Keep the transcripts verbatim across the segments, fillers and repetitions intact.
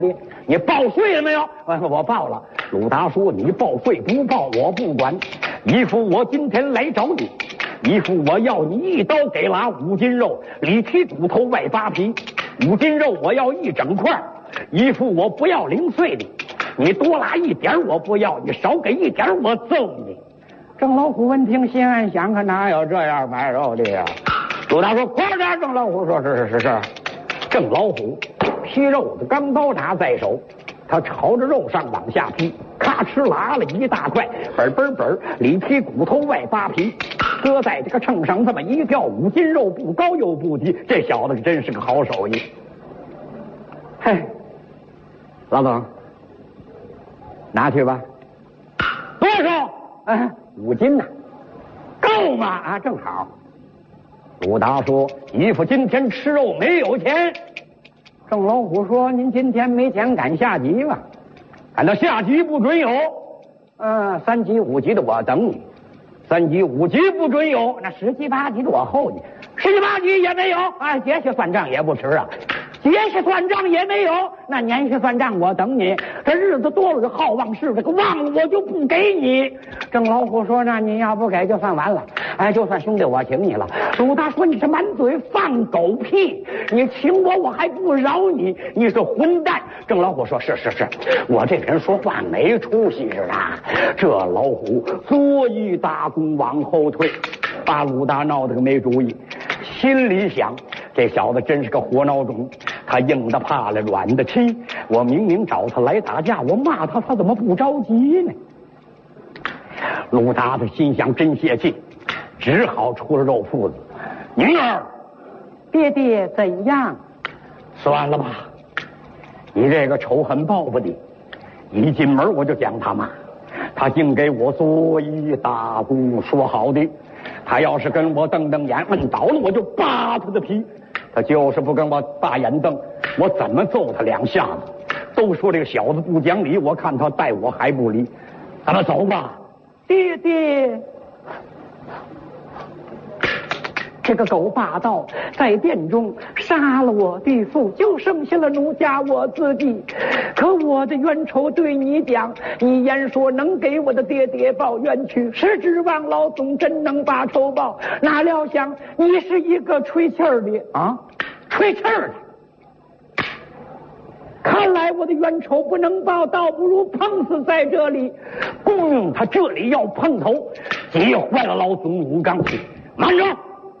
你你报税了没有？我报了。鲁达说：“你报税不报我不管。姨父，我今天来找你。姨父，我要你一刀给拉五斤肉，里剔骨头外扒皮。五斤肉我要一整块。姨父，我不要零碎的，你多拉一点我不要，你少给一点我揍你。”郑老虎闻听心暗想，可哪有这样买肉的呀？鲁达说：“快点！”郑老虎说：“是是是是。”郑老虎劈肉的钢刀拿在手，他朝着肉上往下劈，咔哧拉了一大块，本本本里剔骨头外扒皮，搁在这个秤上这么一吊，五斤肉不高又不低，这小子真是个好手艺。嘿，老总，拿去吧。多少？哎，五斤呢、啊，够吗？啊，正好。鲁达说：“姨父今天吃肉没有钱。”郑老虎说：“您今天没钱赶下集吧？赶到下集不准有。嗯、呃，三级五级的我等你，三级五级不准有，那十级八级的我候你，十级八级也没有啊，结下算账也不迟啊。结下算账也没有，那年下算账我等你。这日子多了好忘事，这个忘了我就不给你。”郑老虎说：“那你要不给就算完了，哎，就算兄弟我请你了。”鲁达说：“你是满嘴放狗屁，你请我我还不饶你，你是混蛋。”郑老虎说：“是是是，我这人说话没出息是吧？”这老虎左一大弓往后退，把鲁达闹得个没主意，心里想：这小子真是个活孬种，他硬的怕了，软的气。我明明找他来打架，我骂他，他怎么不着急呢？鲁达的心想真泄气，只好出了肉铺子。宁儿，爹爹怎样？算了吧，你这个仇恨报复的，一进门我就讲他妈，他竟给我左一大弓，说好的，他要是跟我瞪瞪眼，摁倒了我就扒他的皮。他就是不跟我大眼瞪，我怎么揍他两下子？都说这个小子不讲理，我看他待我还不理。咱们走吧。爹爹，这个狗霸道，在殿中杀了我弟父，就剩下了奴家我自己。可我的冤仇对你讲，你言说能给我的爹爹报冤屈，是指望老总真能把仇报。哪料想你是一个吹气儿的啊，吹气儿的。看来我的冤仇不能报，倒不如碰死在这里。嗯，他这里要碰头，急坏了老总武刚气。慢着，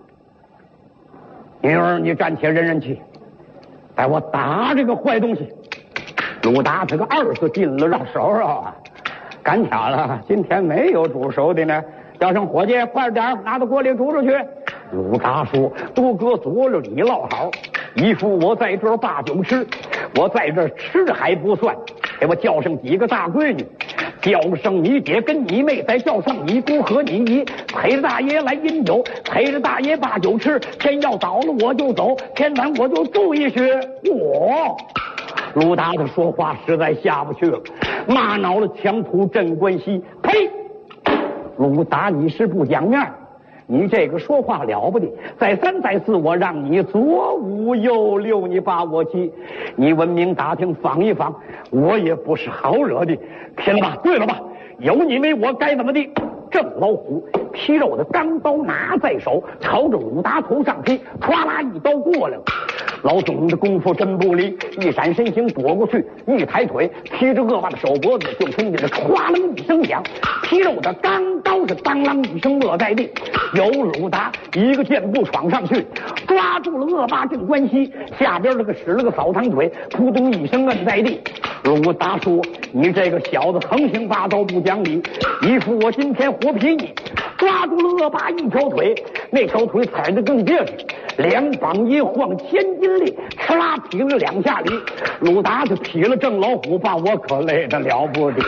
女儿，你暂且忍忍气，待我打这个坏东西。鲁达这个二次进了绕手啊，赶巧了，今天没有煮熟的呢。叫声伙计，快点拿到锅里煮出去。鲁达说：“都搁佐料你烙好，姨父我在这儿把酒吃，我在这儿吃还不算，给我叫上几个大闺女，叫上你姐跟你妹，再叫上你姑和你姨，陪着大爷来饮酒，陪着大爷把酒吃。天要倒了我就走，天晚我就住一宿。”我鲁达的说话实在下不去了，骂恼了强徒镇关西。呸！鲁达，你是不讲面，你这个说话了不得，再三再四我让你左五右六，你把我气，你文明打听访一访，我也不是好惹的，拼了吧，对了吧，有你没我该怎么地。郑老虎劈肉的钢刀拿在手，朝着鲁达头上劈，唰啦一刀过来了。老总的功夫真不离，一闪身形躲过去，一抬腿劈着恶霸的手脖子，就听见这唰啷一声响，劈肉的钢刀是当啷一声落在地。有鲁达一个箭步闯上去，抓住了恶霸镇关西，下边这个使了个扫堂腿，扑通一声摁在地。鲁达说：“你这个小子横行霸道不讲理，姨父我今天活劈你。”抓住了恶霸一条腿，那条腿踩得更结实，两膀一晃千斤力，哧啦劈了两下里。鲁达就劈了郑老虎，把我可累得了不得。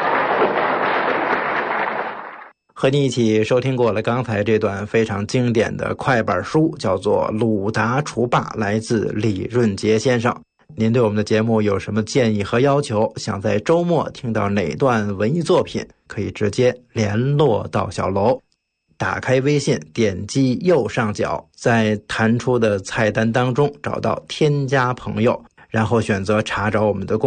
和你一起收听过了刚才这段非常经典的快板书，叫做《鲁达除霸》，来自李润杰先生。您对我们的节目有什么建议和要求？想在周末听到哪段文艺作品，可以直接联络到小楼。打开微信，点击右上角，在弹出的菜单当中找到添加朋友，然后选择查找我们的公